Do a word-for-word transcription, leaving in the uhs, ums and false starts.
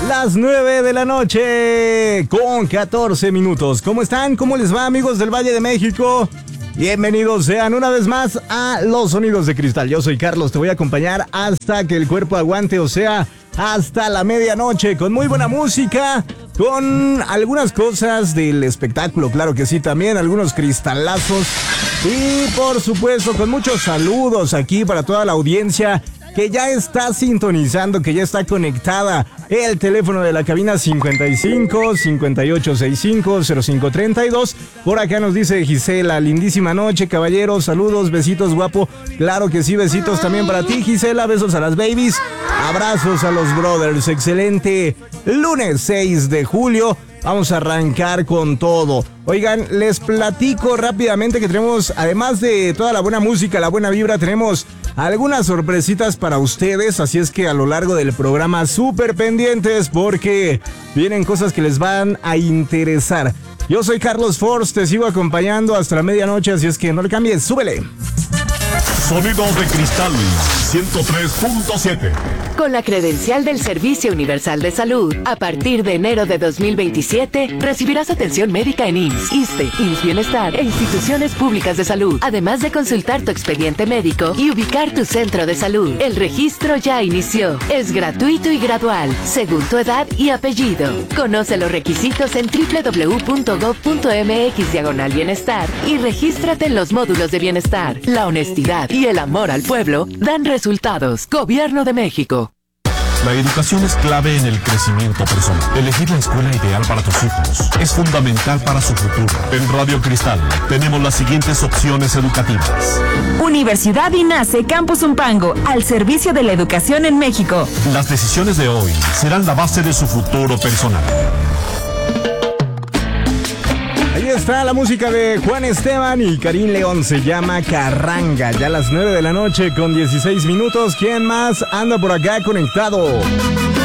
Las nueve de la noche con catorce minutos. ¿Cómo están? ¿Cómo les va, amigos del Valle de México? Bienvenidos sean una vez más a Los Sonidos de Cristal. Yo soy Carlos, te voy a acompañar hasta que el cuerpo aguante, o sea, hasta la medianoche, con muy buena música, con algunas cosas del espectáculo, claro que sí, también algunos cristalazos y por supuesto con muchos saludos aquí para toda la audiencia que ya está sintonizando, que ya está conectada. El teléfono de la cabina cincuenta y cinco, cincuenta y ocho sesenta y cinco, cero cinco treinta y dos. Por acá nos dice Gisela, lindísima noche, caballeros, saludos, besitos, guapo. Claro que sí, besitos también para ti, Gisela, besos a las babies, abrazos a los brothers. Excelente lunes seis de julio. Vamos a arrancar con todo. Oigan, les platico rápidamente que tenemos, además de toda la buena música, la buena vibra, tenemos algunas sorpresitas para ustedes, así es que a lo largo del programa súper pendientes porque vienen cosas que les van a interesar. Yo soy Carlos Force, te sigo acompañando hasta la medianoche, así es que no le cambies, súbele. Sonidos de Cristal ciento tres punto siete. Con la credencial del Servicio Universal de Salud, a partir de enero de dos mil veintisiete, recibirás atención médica en I M S S, ISSSTE, I M S S Bienestar e instituciones públicas de salud, además de consultar tu expediente médico y ubicar tu centro de salud. El registro ya inició. Es gratuito y gradual, según tu edad y apellido. Conoce los requisitos en doble u doble u doble u punto gob punto eme equis diagonal bienestar y regístrate en los módulos de bienestar. La honestidad y el amor al pueblo dan resultados. Gobierno de México. La educación es clave en el crecimiento personal. Elegir la escuela ideal para tus hijos es fundamental para su futuro. En Radio Cristal tenemos las siguientes opciones educativas. Universidad INACE Campus Zumpango, al servicio de la educación en México. Las decisiones de hoy serán la base de su futuro personal. Ahí está la música de Juan Esteban y Karim León, se llama Carranga. Ya a las nueve de la noche con dieciséis minutos. ¿Quién más anda por acá conectado?